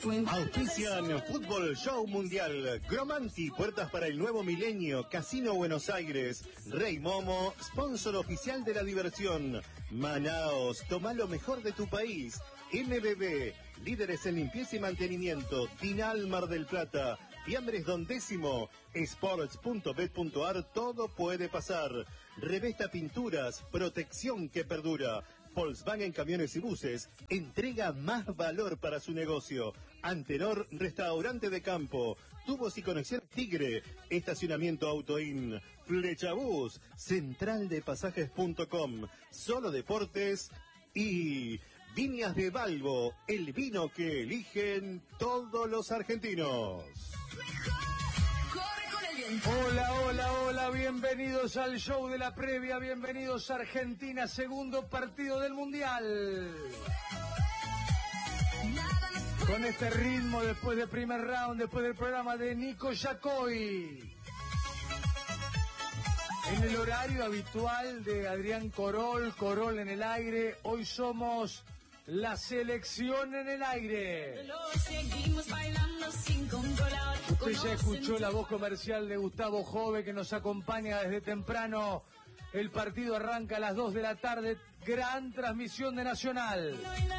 Auspician Fútbol Show Mundial, Gromanti, puertas para el nuevo milenio, Casino Buenos Aires, Rey Momo, sponsor oficial de la diversión, Manaos, toma lo mejor de tu país, MBB, líderes en limpieza y mantenimiento, Tinal Mar del Plata, Fiambres Don Décimo, sports.bet.ar, todo puede pasar, Revesta Pinturas, protección que perdura. Volkswagen Camiones y Buses entrega más valor para su negocio. Antenor Restaurante de Campo, Tubos y Conexiones Tigre, Estacionamiento Autoin, Flechabús, centraldepasajes.com, Solo Deportes y Viñas de Balbo, el vino que eligen todos los argentinos. Hola, hola, hola, bienvenidos al show de la previa, bienvenidos a Argentina, segundo partido del Mundial. Con este ritmo, después del primer round, después del programa de Nico Yacoy. En el horario habitual de Adrián Corol en el aire, hoy somos la selección en el aire. Usted ya escuchó la voz comercial de Gustavo Jove, que nos acompaña desde temprano. El partido arranca a las 2 de la tarde, gran transmisión de Nacional.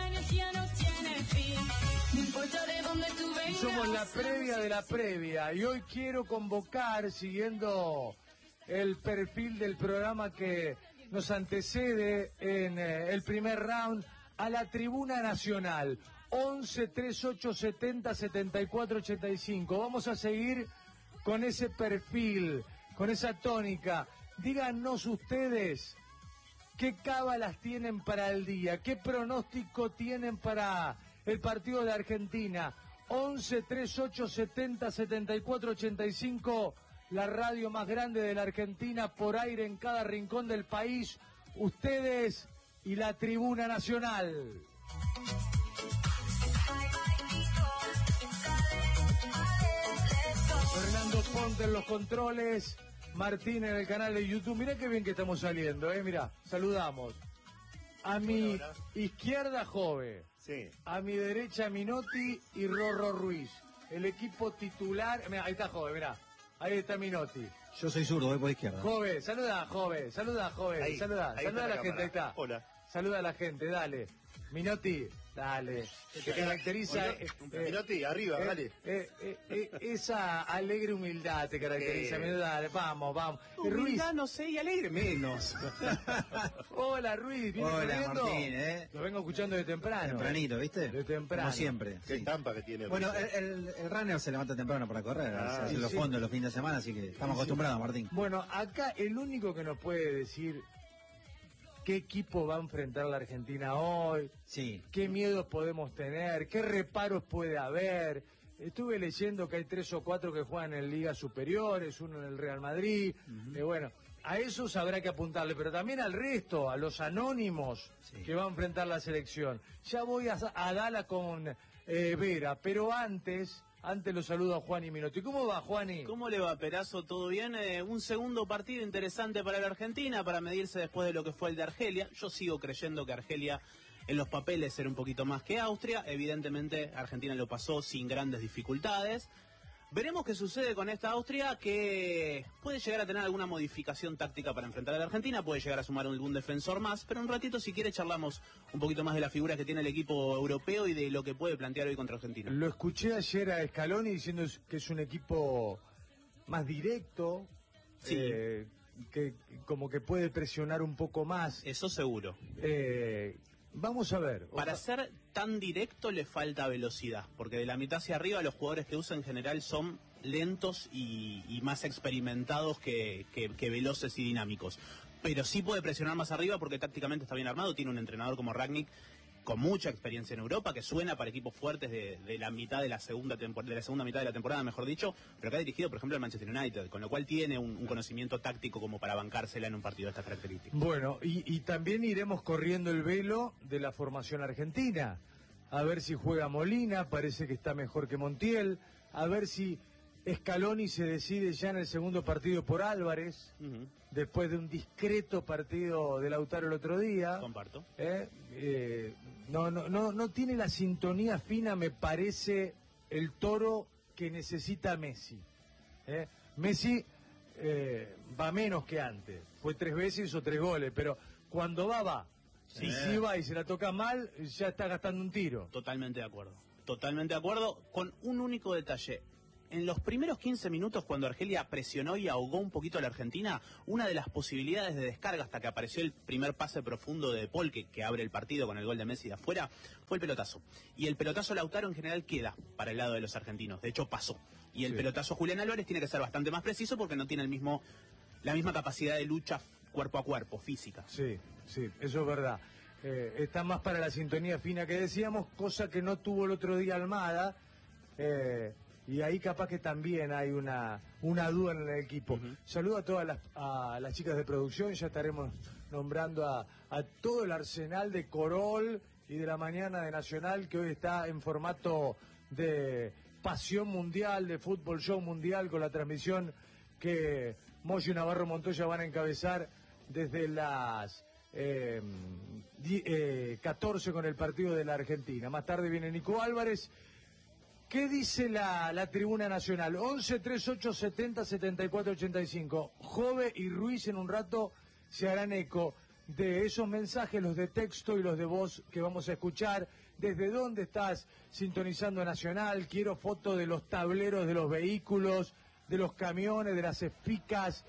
Y somos la previa de la previa, y hoy quiero convocar, siguiendo el perfil del programa que nos antecede en el primer round, a la Tribuna Nacional. 11 38 70 74 85. Vamos a seguir con ese perfil, con esa tónica. Díganos ustedes qué cábalas tienen para el día, qué pronóstico tienen para el partido de Argentina. 11 38 70 74 85, la radio más grande de la Argentina, por aire en cada rincón del país. Ustedes y la Tribuna Nacional. Fernando Ponte en los controles, Martín en el canal de YouTube. Mirá qué bien que estamos saliendo, mirá, saludamos. A mi izquierda, Jove. Sí. A mi derecha, Minotti y Rorro Ruiz. El equipo titular. Mirá, ahí está Jove, mirá. Ahí está Minotti. Yo soy zurdo, voy por izquierda. Jove, saluda, Jove. Ahí, saluda a la gente, ahí está. Hola. Saluda a la gente, dale. Minotti, dale. Te caracteriza... Minotti, arriba, dale. Esa alegre humildad te caracteriza. Dale, vamos. Humildad Ruiz. no sé, y alegre menos. Hola, Ruiz. ¿Vienes Hola, corriendo? Martín, Lo vengo escuchando de temprano. Tempranito, ¿viste? De temprano. Como siempre. Qué Sí. estampa que tiene. Bueno, el runner se levanta temprano para correr, hace los fondos los fines de semana, así que estamos acostumbrados, Martín. Bueno, acá el único que nos puede decir qué equipo va a enfrentar la Argentina hoy, Sí. qué miedos podemos tener, qué reparos puede haber. Estuve leyendo que hay 3 o 4 que juegan en ligas superiores, uno en el Real Madrid. Bueno, a esos habrá que apuntarle, pero también al resto, a los anónimos que va a enfrentar la selección. Ya voy a Dala con Vera, pero antes lo saludo a Juan y Minotti. ¿Cómo va, Juani? ¿Cómo le va, Perazo? ¿Todo bien? Un segundo partido interesante para la Argentina, para medirse después de lo que fue el de Argelia. Yo sigo creyendo que Argelia en los papeles era un poquito más que Austria. Evidentemente, Argentina lo pasó sin grandes dificultades. Veremos qué sucede con esta Austria, que puede llegar a tener alguna modificación táctica para enfrentar a la Argentina, puede llegar a sumar algún defensor más, pero un ratito, si quiere, charlamos un poquito más de las figuras que tiene el equipo europeo y de lo que puede plantear hoy contra Argentina. Lo escuché ayer a Scaloni diciendo que es un equipo más directo, Sí. Que como que puede presionar un poco más. Eso seguro. Vamos a ver. Para ser tan directo le falta velocidad, porque de la mitad hacia arriba los jugadores que usa en general son lentos y más experimentados que veloces y dinámicos. Pero sí puede presionar más arriba porque tácticamente está bien armado, tiene un entrenador como Rangnick con mucha experiencia en Europa, que suena para equipos fuertes de la mitad de la segunda mitad de la temporada, mejor dicho, pero que ha dirigido, por ejemplo, al Manchester United, con lo cual tiene un conocimiento táctico como para bancársela en un partido de estas características. Bueno, y también iremos corriendo el velo de la formación argentina, a ver si juega Molina, parece que está mejor que Montiel, a ver si Scaloni se decide ya en el segundo partido por Álvarez, después de un discreto partido de Lautaro el otro día. Comparto. No tiene la sintonía fina, me parece, el Toro que necesita Messi. Messi va menos que antes, fue 3 veces, hizo 3 goles, pero cuando va. Sí. Y si va y se la toca mal, ya está gastando un tiro. Totalmente de acuerdo, con un único detalle. En los primeros 15 minutos, cuando Argelia presionó y ahogó un poquito a la Argentina, una de las posibilidades de descarga hasta que apareció el primer pase profundo de De Paul, que abre el partido con el gol de Messi de afuera, fue el pelotazo. Y el pelotazo Lautaro en general queda para el lado de los argentinos, de hecho pasó. Y el pelotazo Julián Álvarez tiene que ser bastante más preciso porque no tiene la misma capacidad de lucha cuerpo a cuerpo, física. Sí, eso es verdad. Está más para la sintonía fina que decíamos, cosa que no tuvo el otro día Almada. Y ahí capaz que también hay una duda en el equipo. Saludo a todas las chicas de producción, ya estaremos nombrando a todo el arsenal de Corol y de la mañana de Nacional, que hoy está en formato de pasión mundial, de fútbol show mundial, con la transmisión que Moyo y Navarro Montoya van a encabezar desde las 14 con el partido de la Argentina. Más tarde viene Nico Álvarez. ¿Qué dice la tribuna nacional? 11 38 70 74 85. Jove y Ruiz en un rato se harán eco de esos mensajes, los de texto y los de voz que vamos a escuchar. ¿Desde dónde estás sintonizando Nacional? Quiero fotos de los tableros de los vehículos, de los camiones, de las espicas,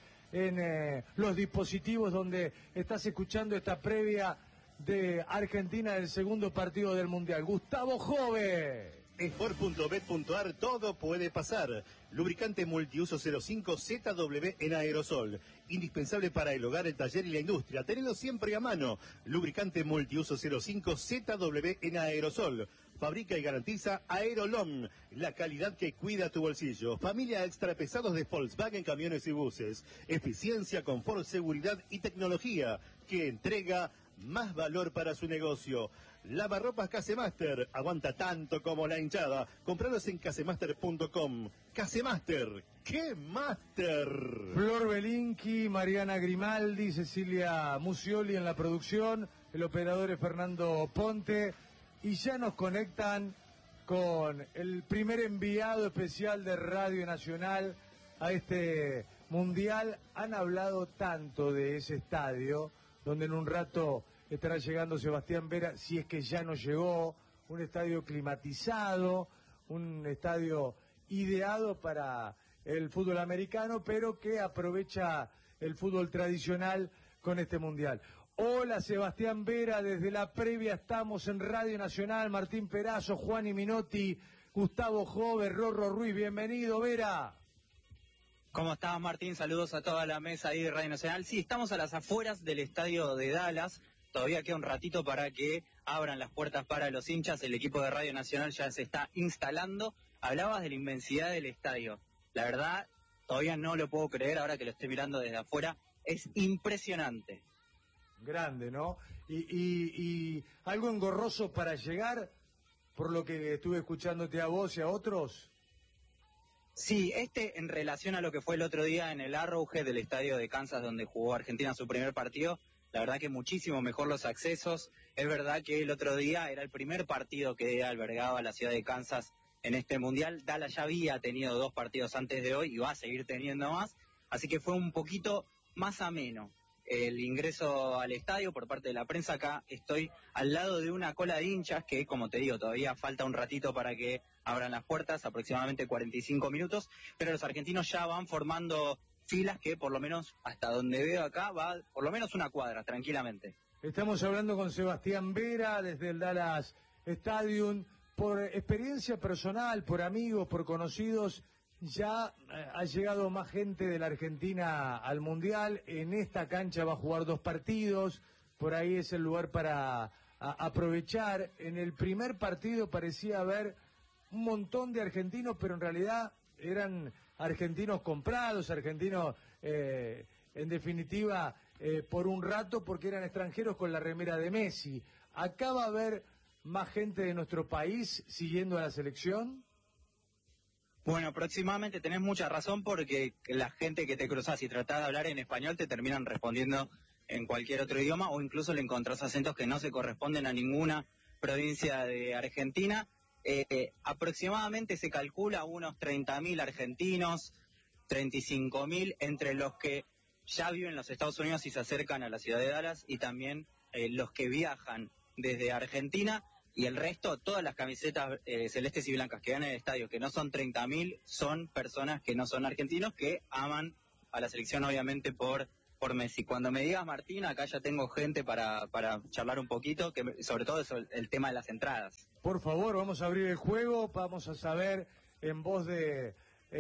en los dispositivos donde estás escuchando esta previa de Argentina del segundo partido del Mundial. Gustavo Jove. Sport.bet.ar, todo puede pasar. Lubricante multiuso 05 ZW en aerosol. Indispensable para el hogar, el taller y la industria. Tenelo siempre a mano. Lubricante multiuso 05 ZW en aerosol. Fabrica y garantiza Aerolom, la calidad que cuida tu bolsillo. Familia extra pesados de Volkswagen Camiones y Buses. Eficiencia, confort, seguridad y tecnología que entrega más valor para su negocio. Lavarropas Casemaster, aguanta tanto como la hinchada. Compralos en casemaster.com. Casemaster, ¡qué máster! Flor Belinqui, Mariana Grimaldi, Cecilia Musioli en la producción, el operador es Fernando Ponte, y ya nos conectan con el primer enviado especial de Radio Nacional a este Mundial. Han hablado tanto de ese estadio, donde en un rato estará llegando Sebastián Vera, si es que ya no llegó, un estadio climatizado, un estadio ideado para el fútbol americano, pero que aprovecha el fútbol tradicional con este Mundial. Hola Sebastián Vera, desde la previa estamos en Radio Nacional, Martín Perazo, Juan y Minotti, Gustavo Jove, Rorro Ruiz, bienvenido Vera. ¿Cómo estás, Martín? Saludos a toda la mesa ahí de Radio Nacional. Sí, estamos a las afueras del estadio de Dallas. Todavía queda un ratito para que abran las puertas para los hinchas. El equipo de Radio Nacional ya se está instalando. Hablabas de la inmensidad del estadio. La verdad, todavía no lo puedo creer ahora que lo estoy mirando desde afuera. Es impresionante. Grande, ¿no? Y algo engorroso para llegar, por lo que estuve escuchándote a vos y a otros. Sí, en relación a lo que fue el otro día en el Arrowhead del estadio de Kansas, donde jugó Argentina su primer partido, la verdad que muchísimo mejor los accesos. Es verdad que el otro día era el primer partido que albergaba la ciudad de Kansas en este Mundial. Dallas ya había tenido 2 partidos antes de hoy y va a seguir teniendo más, así que fue un poquito más ameno el ingreso al estadio por parte de la prensa. Acá estoy al lado de una cola de hinchas que, como te digo, todavía falta un ratito para que abran las puertas, aproximadamente 45 minutos, pero los argentinos ya van formando filas que por lo menos hasta donde veo acá va por lo menos una cuadra, tranquilamente. Estamos hablando con Sebastián Vera desde el Dallas Stadium. Por experiencia personal, por amigos, por conocidos, ya ha llegado más gente de la Argentina al Mundial. En esta cancha va a jugar 2 partidos, por ahí es el lugar para aprovechar. En el primer partido parecía haber un montón de argentinos, pero en realidad eran argentinos comprados, argentinos en definitiva por un rato porque eran extranjeros con la remera de Messi. ¿Acá va a haber más gente de nuestro país siguiendo a la selección? Bueno, aproximadamente tenés mucha razón porque la gente que te cruzás y tratás de hablar en español te terminan respondiendo en cualquier otro idioma o incluso le encontrás acentos que no se corresponden a ninguna provincia de Argentina. Aproximadamente se calcula unos 30.000 argentinos, 35.000, entre los que ya viven en los Estados Unidos y se acercan a la ciudad de Dallas, y también los que viajan desde Argentina, y el resto, todas las camisetas celestes y blancas que van en el estadio, que no son 30.000, son personas que no son argentinos, que aman a la selección, obviamente, por Messi. Cuando me digas, Martín, acá ya tengo gente para charlar un poquito, que sobre todo el tema de las entradas. Por favor, vamos a abrir el juego, vamos a saber en voz de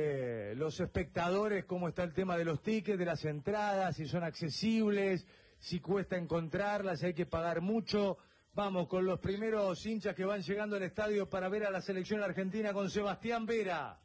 los espectadores cómo está el tema de los tickets, de las entradas, si son accesibles, si cuesta encontrarlas, si hay que pagar mucho. Vamos con los primeros hinchas que van llegando al estadio para ver a la selección argentina con Sebastián Vera.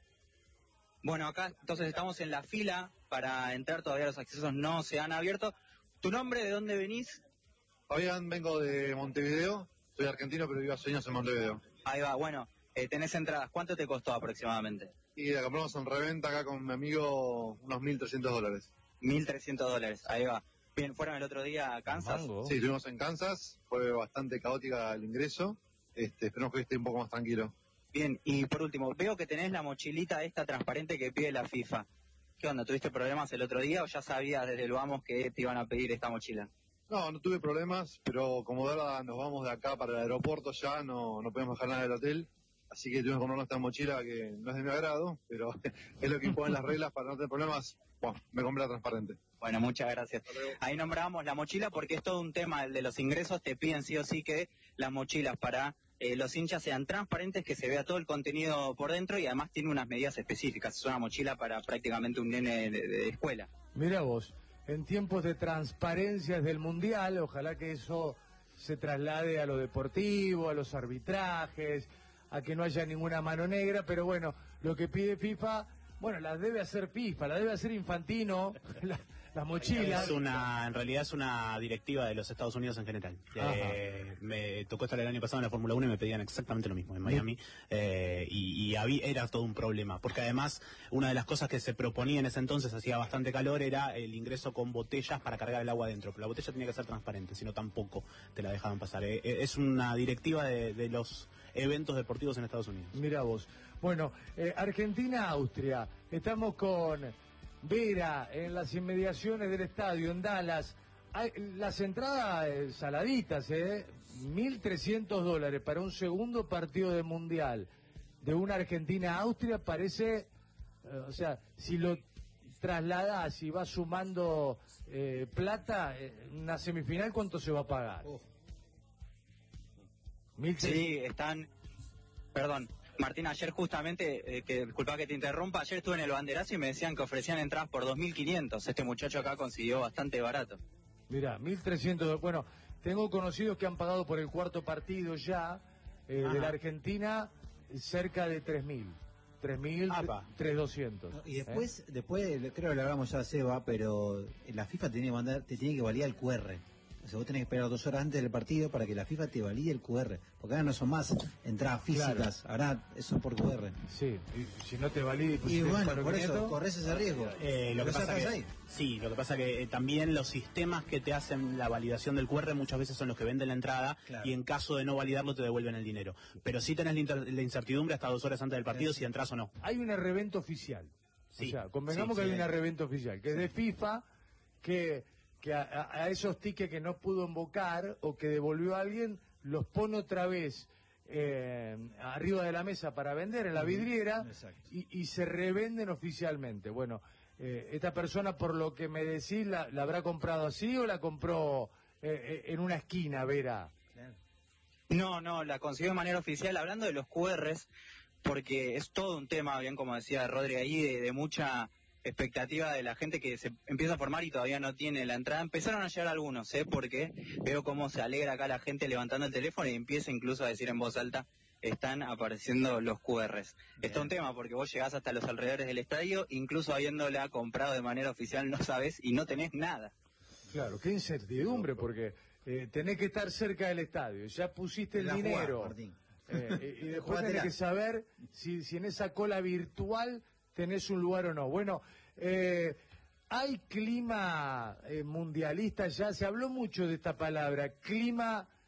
Bueno, acá entonces estamos en la fila para entrar, todavía los accesos no se han abierto. ¿Tu nombre, de dónde venís? Fabián, vengo de Montevideo, soy argentino pero vivo hace años en Montevideo. Ahí va, bueno, tenés entradas, ¿cuánto te costó aproximadamente? Y la compramos en reventa acá con mi amigo unos $1.300. $1.300, ahí va. Bien, ¿fueron el otro día a Kansas? Sí, estuvimos en Kansas, fue bastante caótica el ingreso, esperemos que esté un poco más tranquilo. Bien, y por último, veo que tenés la mochilita esta transparente que pide la FIFA. ¿Qué onda, tuviste problemas el otro día o ya sabías desde el vamos que te iban a pedir esta mochila? No tuve problemas, pero como ahora nos vamos de acá para el aeropuerto ya, no podemos bajar nada del hotel, así que tuvimos que comprarnos esta mochila que no es de mi agrado, pero es lo que imponen las reglas para no tener problemas. Bueno, me compré la transparente. Bueno, muchas gracias. Ahí nombrábamos la mochila porque es todo un tema, el de los ingresos. Te piden sí o sí que las mochilas para los hinchas sean transparentes, que se vea todo el contenido por dentro, y además tiene unas medidas específicas. Es una mochila para prácticamente un nene de escuela. Mira vos, en tiempos de transparencias del Mundial, ojalá que eso se traslade a lo deportivo, a los arbitrajes, a que no haya ninguna mano negra, pero bueno, lo que pide FIFA, bueno, la debe hacer FIFA, la debe hacer Infantino, las mochilas. En realidad es una directiva de los Estados Unidos en general. Me tocó estar el año pasado en la Fórmula 1 y me pedían exactamente lo mismo en Miami, era todo un problema, porque además una de las cosas que se proponía en ese entonces, hacía bastante calor, era el ingreso con botellas para cargar el agua adentro, pero la botella tenía que ser transparente, si no tampoco te la dejaban pasar. Es una directiva de los eventos deportivos en Estados Unidos. Mira vos. Bueno, Argentina-Austria, estamos con Vera en las inmediaciones del estadio en Dallas. Las entradas saladitas, $1.300 para un segundo partido de Mundial de una Argentina-Austria parece, o sea, si lo trasladás y vas sumando plata, una semifinal, ¿cuánto se va a pagar? Sí, perdón, Martín, ayer justamente, disculpa que te interrumpa, ayer estuve en el banderazo y me decían que ofrecían entradas por 2.500. Este muchacho acá consiguió bastante barato. Mira, 1.300, bueno, tengo conocidos que han pagado por el cuarto partido ya, de la Argentina, cerca de 3.000. 3.200. Y después creo que lo hablamos ya, Seba, pero la FIFA te tiene que validar el QR. O sea, vos tenés que esperar 2 horas antes del partido para que la FIFA te valide el QR. Porque ahora no son más entradas físicas, ahora eso por QR. Sí, y si no te valide... Y bueno, por eso corres ese riesgo. Lo que pasa que también los sistemas que te hacen la validación del QR muchas veces son los que venden la entrada, y en caso de no validarlo te devuelven el dinero. Pero sí tenés la incertidumbre hasta 2 horas antes del partido si entras o no. Hay una reventa oficial. Sí. O sea, convengamos que hay una reventa oficial, que es de FIFA, que a esos tickets que no pudo invocar o que devolvió a alguien, los pone otra vez arriba de la mesa para vender en la vidriera, y se revenden oficialmente. Bueno, esta persona, por lo que me decís, ¿la habrá comprado así o la compró en una esquina, Vera? No, la consiguió de manera oficial. Hablando de los QRs, porque es todo un tema, bien como decía Rodri ahí, de mucha expectativa de la gente que se empieza a formar y todavía no tiene la entrada. Empezaron a llegar algunos, porque veo cómo se alegra acá la gente levantando el teléfono y empieza incluso a decir en voz alta, están apareciendo los QRs. Esto es un tema porque vos llegás hasta los alrededores del estadio, incluso habiéndola comprado de manera oficial no sabés y no tenés nada. Claro, qué incertidumbre, porque tenés que estar cerca del estadio, ya pusiste el dinero, y después tenés que saber si en esa cola virtual tenés un lugar o no. Bueno, hay clima mundialista ya, se habló mucho de esta palabra, clima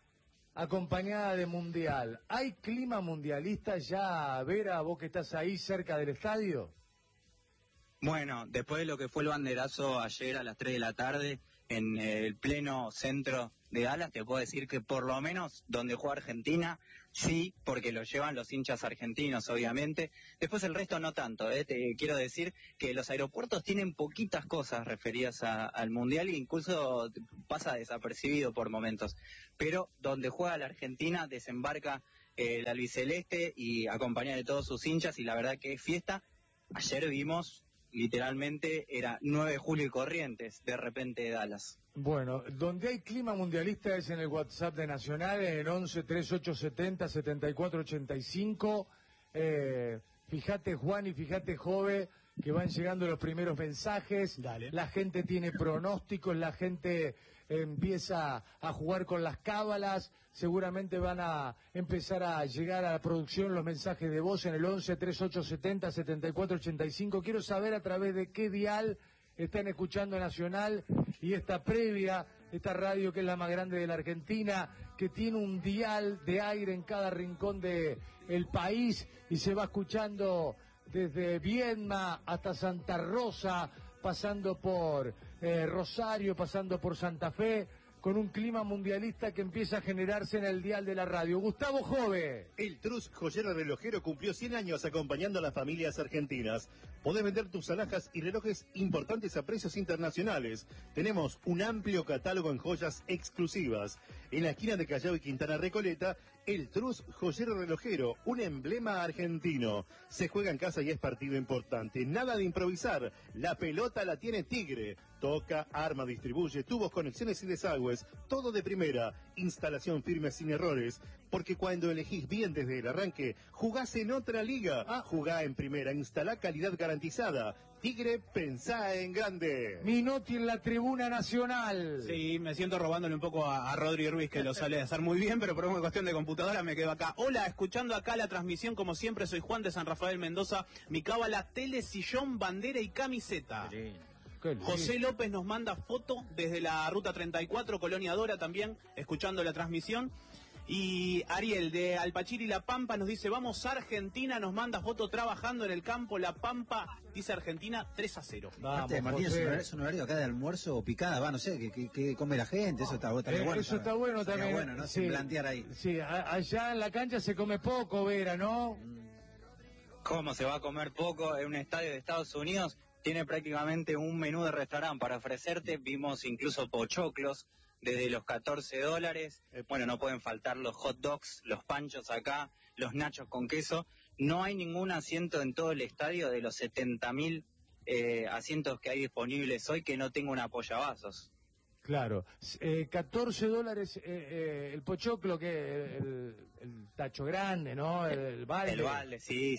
acompañada de mundial. ¿Hay clima mundialista ya, Vera, vos que estás ahí cerca del estadio? Bueno, después de lo que fue el banderazo ayer a las 3 de la tarde en el pleno centro de Dallas, te puedo decir que por lo menos donde juega Argentina, sí, porque lo llevan los hinchas argentinos, obviamente. Después el resto no tanto, Te quiero decir que los aeropuertos tienen poquitas cosas referidas al Mundial e incluso pasa desapercibido por momentos. Pero donde juega la Argentina desembarca el albiceleste y acompaña de todos sus hinchas y la verdad que es fiesta. Ayer vimos, literalmente, era 9 de julio y Corrientes, de repente de Dallas. Bueno, donde hay clima mundialista es en el WhatsApp de Nacional, en el 11 3870 7485. Fíjate, Juan, y fíjate, Jove, que van llegando los primeros mensajes. Dale. La gente tiene pronósticos, la gente empieza a jugar con las cábalas. Seguramente van a empezar a llegar a la producción los mensajes de voz en el 11 3870 7485. Quiero saber a través de qué dial están escuchando Nacional y esta previa, esta radio que es la más grande de la Argentina, que tiene un dial de aire en cada rincón del país y se va escuchando desde Viedma hasta Santa Rosa, pasando por Rosario, pasando por Santa Fe, con un clima mundialista que empieza a generarse en el dial de la radio. Gustavo Jove. El Trus Joyero Relojero cumplió 100 años acompañando a las familias argentinas. Podés vender tus alhajas y relojes importantes a precios internacionales. Tenemos un amplio catálogo en joyas exclusivas. En la esquina de Callao y Quintana Recoleta, el Trus Joyero Relojero, un emblema argentino. Se juega en casa y es partido importante. Nada de improvisar. La pelota la tiene Tigre. Toca, arma, distribuye, tubos, conexiones y desagües. Todo de primera. Instalación firme sin errores. Porque cuando elegís bien desde el arranque, jugás en otra liga. Jugá en primera. Instalá calidad garantizada. Tigre, pensá en grande. Minotti en la tribuna nacional. Sí, me siento robándole un poco a Rodri Ruiz, que lo sale a hacer muy bien, pero por una cuestión de computadora me quedo acá. Hola, escuchando acá la transmisión, como siempre, soy Juan de San Rafael Mendoza. Mi cábala, tele, sillón, bandera y camiseta. José López nos manda foto desde la Ruta 34, Colonia Dora también, escuchando la transmisión. Y Ariel de Alpachiri La Pampa nos dice, vamos Argentina, nos manda foto trabajando en el campo, La Pampa, dice Argentina 3-0. Vamos, Martín, es un horario acá de almuerzo o picada, no sé, ¿qué come la gente? Eso está bueno. Eso está bueno también. Bueno, ¿no? Sí, Sin plantear ahí. Sí, allá en la cancha se come poco, Vera, ¿no? ¿Cómo se va a comer poco en un estadio de Estados Unidos? Tiene prácticamente un menú de restaurante para ofrecerte. Vimos incluso pochoclos desde los $14. Bueno, no pueden faltar los hot dogs, los panchos acá, los nachos con queso. No hay ningún asiento en todo el estadio de los 70.000 asientos que hay disponibles hoy que no tenga un apoyavasos. Claro, $14 el pochoclo, que el tacho grande, ¿no? El balde. El balde, sí,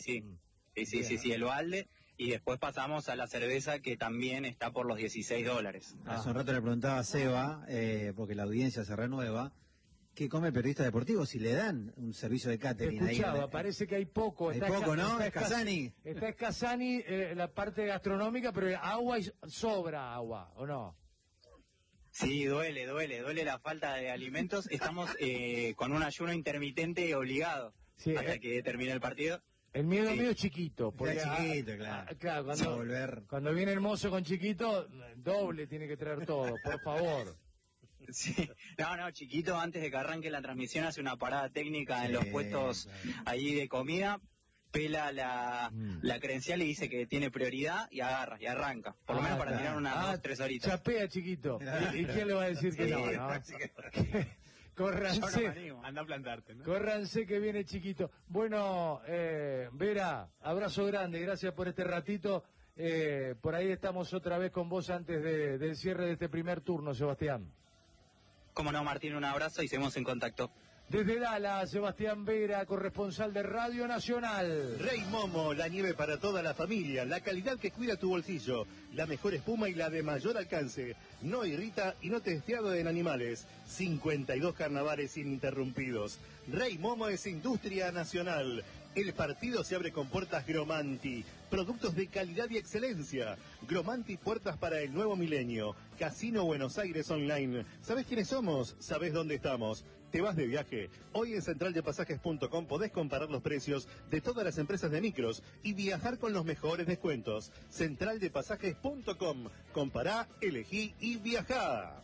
el balde. Y después pasamos a la cerveza, que también está por los $16. Hace un rato le preguntaba a Seba, porque la audiencia se renueva, ¿qué come el periodista deportivo si le dan un servicio de catering? Escuchaba, parece que hay poco. Hay poco, ¿no? Está Escasani. Está Escasani, la parte gastronómica, pero agua sobra agua, ¿o no? Sí, duele la falta de alimentos. Estamos con un ayuno intermitente obligado hasta que termine el partido. El miedo mío es chiquito. Porque, chiquito, claro. Claro, cuando viene el mozo con chiquito, doble tiene que traer todo, por favor. Sí, no, chiquito, antes de que arranque la transmisión hace una parada técnica en los puestos ahí de comida, pela la credencial y dice que tiene prioridad y agarra y arranca. Por lo menos para tirar unas 3 horitas. Chapea, chiquito. ¿Y quién le va a decir que no? Córranse, anda a plantarte, ¿no? Córranse que viene chiquito. Bueno, Vera, abrazo grande, gracias por este ratito. Por ahí estamos otra vez con vos antes del cierre de este primer turno, Sebastián. Cómo no, Martín, un abrazo y seguimos en contacto. Desde Dallas, Sebastián Vera, corresponsal de Radio Nacional. Rey Momo, la nieve para toda la familia, la calidad que cuida tu bolsillo, la mejor espuma y la de mayor alcance. No irrita y no testeado en animales. 52 carnavales ininterrumpidos. Rey Momo es industria nacional. El partido se abre con puertas Gromanti. Productos de calidad y excelencia. Gromanti, puertas para el nuevo milenio. Casino Buenos Aires Online. ¿Sabés quiénes somos? ¿Sabés dónde estamos? ¿Te vas de viaje? Hoy en centraldepasajes.com podés comparar los precios de todas las empresas de micros y viajar con los mejores descuentos. Centraldepasajes.com. Compará, elegí y viajá.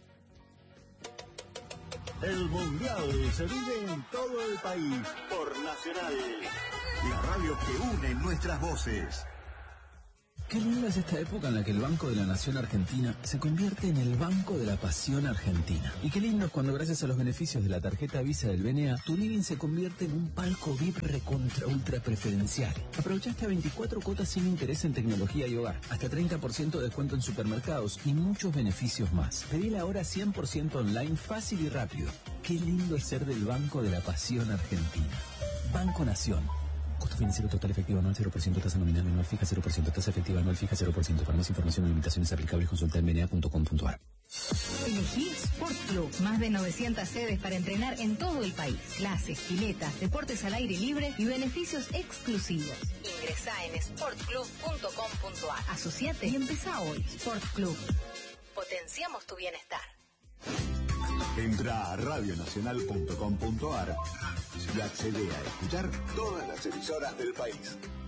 El Mundial se vive en todo el país por Nacional, la radio que une nuestras voces. Qué linda es esta época en la que el Banco de la Nación Argentina se convierte en el Banco de la Pasión Argentina. Y qué lindo es cuando gracias a los beneficios de la tarjeta Visa del BNA, tu living se convierte en un palco VIP recontra ultra preferencial. Aprovecha hasta 24 cuotas sin interés en tecnología y hogar, hasta 30% de descuento en supermercados y muchos beneficios más. Pedila ahora 100% online, fácil y rápido. Qué lindo es ser del Banco de la Pasión Argentina. Banco Nación. Costo financiero total efectivo anual 0%, tasa nominal anual fija 0%, tasa efectiva anual fija 0%. Para más información o limitaciones aplicables consulta en bna.com.ar. Elegí Sport Club. Más de 900 sedes para entrenar en todo el país. Clases, piletas, deportes al aire libre y beneficios exclusivos. Ingresá en sportclub.com.ar. Asociate y empezá hoy. Sport Club. Potenciamos tu bienestar. Entra a radionacional.com.ar y accede a escuchar todas las emisoras del país.